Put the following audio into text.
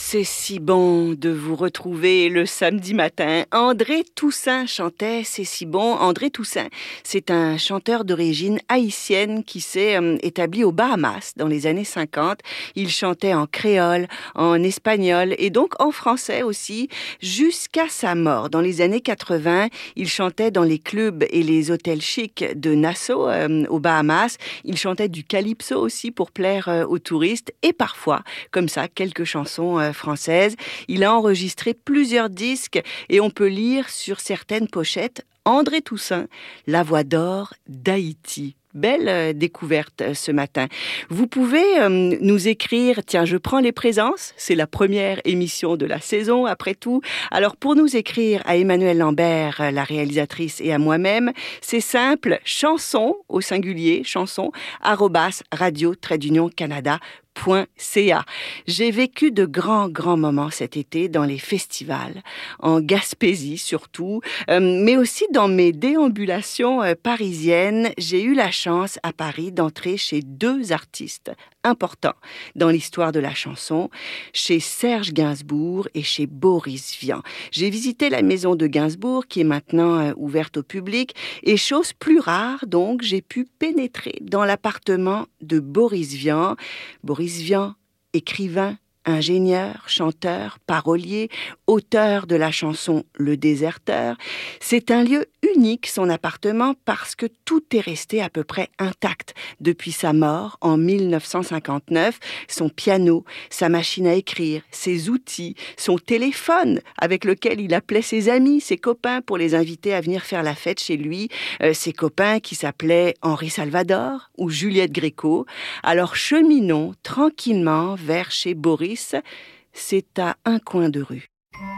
C'est si bon de vous retrouver le samedi matin. André Toussaint chantait « C'est si bon ». André Toussaint, c'est un chanteur d'origine haïtienne qui s'est établi aux Bahamas dans les années 50. Il chantait en créole, en espagnol et donc en français aussi jusqu'à sa mort. Dans les années 80, il chantait dans les clubs et les hôtels chics de Nassau aux Bahamas. Il chantait du calypso aussi pour plaire aux touristes et parfois, comme ça, quelques chansons française. Il a enregistré plusieurs disques et on peut lire sur certaines pochettes André Toussaint, la voix d'or d'Haïti. Belle découverte ce matin. Vous pouvez nous écrire, tiens, je prends les présences, c'est la première émission de la saison après tout. Alors pour nous écrire à Emmanuelle Lambert, la réalisatrice, et à moi-même, c'est simple, chanson au singulier, chanson, @radio-canada.ca. J'ai vécu de grands moments cet été dans les festivals, en Gaspésie surtout, mais aussi dans mes déambulations parisiennes. J'ai eu la chance à Paris d'entrer chez deux artistes importants dans l'histoire de la chanson, chez Serge Gainsbourg et chez Boris Vian. J'ai visité la maison de Gainsbourg qui est maintenant ouverte au public et chose plus rare donc, j'ai pu pénétrer dans l'appartement de Boris Vian. Boris Vian, écrivain, ingénieur, chanteur, parolier, auteur de la chanson Le Déserteur. C'est un lieu unique, son appartement, parce que tout est resté à peu près intact depuis sa mort en 1959. Son piano, sa machine à écrire, ses outils, son téléphone avec lequel il appelait ses amis, ses copains pour les inviter à venir faire la fête chez lui. Ses copains qui s'appelaient Henri Salvador ou Juliette Gréco. Alors cheminons tranquillement vers chez Boris. C'est à un coin de rue.